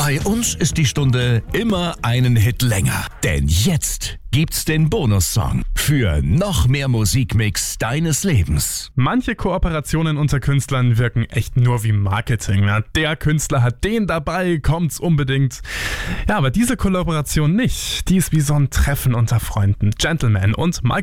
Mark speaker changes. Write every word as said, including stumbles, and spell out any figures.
Speaker 1: Bei uns ist die Stunde immer einen Hit länger. Denn jetzt gibt's den Bonussong für noch mehr Musikmix deines Lebens.
Speaker 2: Manche Kooperationen unter Künstlern wirken echt nur wie Marketing. Na, der Künstler hat den dabei, kommt's unbedingt. Ja, aber diese Kollaboration nicht. Die ist wie so ein Treffen unter Freunden. Gentleman und Michael